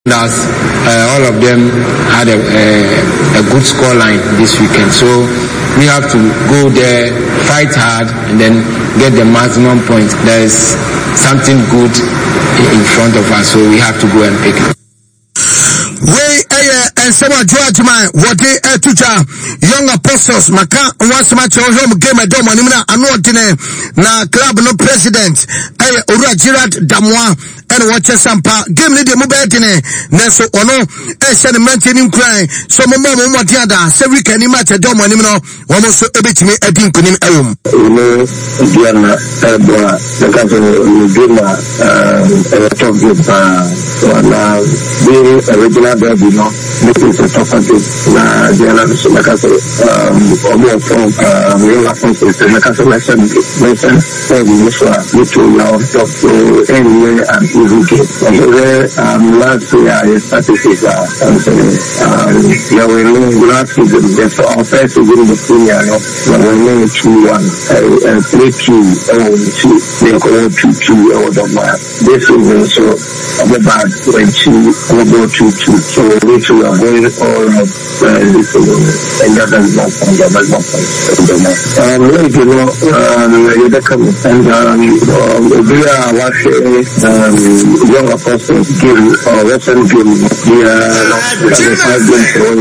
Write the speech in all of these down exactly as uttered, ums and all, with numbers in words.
That uh, all of them had a, a, a good score line this weekend, so we have to go there, fight hard, and then get the maximum points. There is something good in front of us, so we have to go and pick it. We and some George man, what they are to young apostles, Maka, once much of home game a dome, and I'm not in a club no president, Ura Gerard Damois, and watch Sampa, game the Mubetine, Neso Ono, and sentiment in crying, so Mama Matiada, so we can imagine a dome, and almost a bit me, I think, in Elm. Diana, Ebra, the governor, Duma, and talk with being original baby, no. This is a top of it. Na Diana, so like I say, um, or more from, um, real offenses, like I say, like I said, every Muslim, which will now talk to anywhere and even get. And here, um, last year, I started this, uh, um, yeah, we know last season, there's our first season in the senior, no, we know two one, uh, three two, oh, two, they call two two, oh, the man. This season, so, I'm about when two, I'm about two two, so we two are going all of this, and that is not from the back of the man. Um, like you know, um, you come and um, we are watching um, young apostles game or Western game. We are the five games for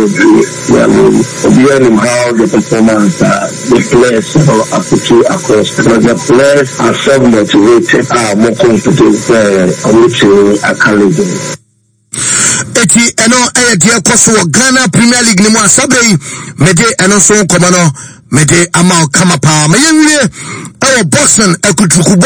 we are in how the performance uh, the players are put across, because the players are so motivated, are more confident, uh, on which are challenging. Eti eno eye dia koso Ghana Premier League ni mo asabe mede eno so komano mede ama kama pa mayenwie ewo boxing ekutukubo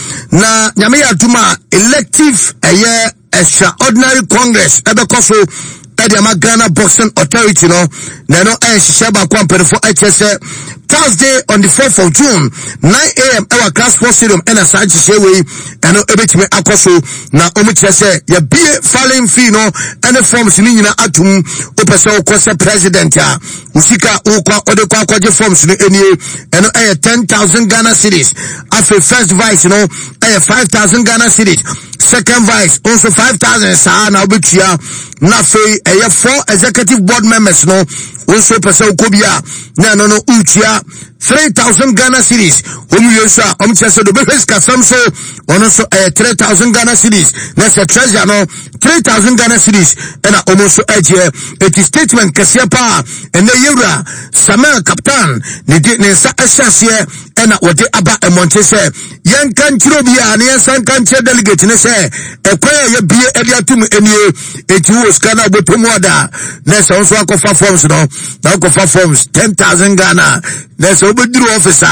na nyame ya tuma elective eye extraordinary congress ebe koso ede ama Ghana Boxing Authority no na no eye hihye ba kwa perifo echese Thursday on the fourth of June, nine a m our class four stadium and a side sheway and no ebetime akoso na omuchese ya bie falling fee no and forms ni nyina atum opese okose president ya usika ukwa ode kwa kwaje forms ni enie and eh ten thousand Ghana cedis after first vice no eh five thousand Ghana cedis second vice also five thousand sa na obetua na fe eh four executive board members no also pese okobia na no no utia three thousand Ghana cedis. Omu yesa, omu chese do befes kasamso, ono so eh three thousand Ghana cedis. Nese treasure no three thousand Ghana cedis. Ena omu so eje, eti statement kesiya pa, ene yura, Samuel Captain, ni di nisa esasye, ena wate aba emonte se, yan kanchiro biya, ni yan san kanchiro delegate ne se, e kwaya ye biye elia tumu enye, eti uo skana boto mwada, nese onso wako fa forms no, na wako fa forms, ten thousand Ghana, nese obeduru officer,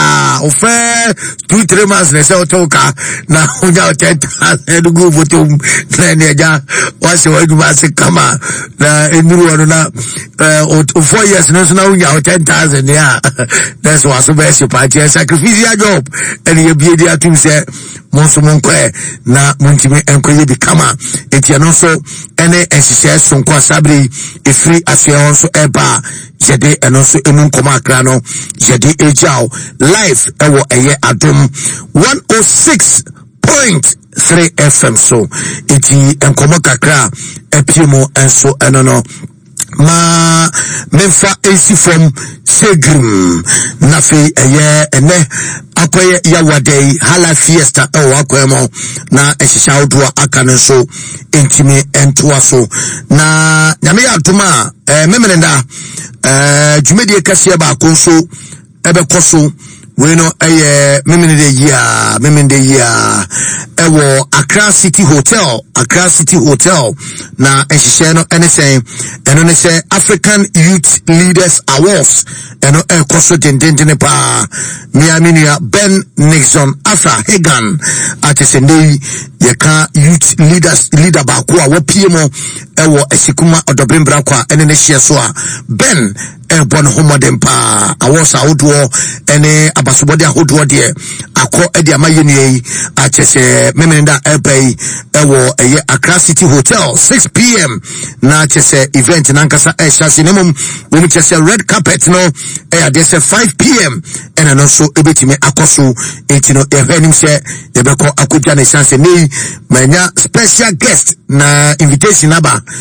ofe, two, three months, nese otoka, na unya otenta, edugu boto, na neja, wase wadu basi kama, na enduru wadu na, uh, four years, nese na unya ten thousand, ya, nese waso besi pati, ya sacrifice ya job, eni ye biye diya tum se, monso monkwe, na muntime enkwe ye bikama, eti ya nonso, ene ensise sonkwa sabri, ifri asye onso eba, jede enonso emu nkoma akrano, jede ejao, live ewo eye adum, one oh six point three F M so, eti enkoma kakra, epimo enso enono, ma memfa esi from segrim nafi eye ene akoye ya wadei hala fiesta ewa akoyemo na eshisha udwa akane so intime entuwa so na nyame ya atuma eh, memenenda eh, jumedi ekasiye ba akonso ebe koso weno eye memenede ya memenede ya ewo Accra City Hotel Accra City Hotel na eshisha no ene say eno ne say African Youth Leaders Awards eno e koso dendendene pa miaminia Ben Nixon Afra Hagan atesende yeka youth leaders leader ba ko a wopie mo ewo esikuma odobrimbra kwa ene ne hye so a Ben e bon homodem pa awosa ahodo ene abasobode ahodo de akọ e de amaye ne a chese memenda epay ewo eye Accra City Hotel six p m na chese event nankasa e chase nemum wo chese red carpet no e ade se five p m ena no so ebetime akoso enti no e hwanim se ye beko akoja ne chance ni manya special guest na invitation aba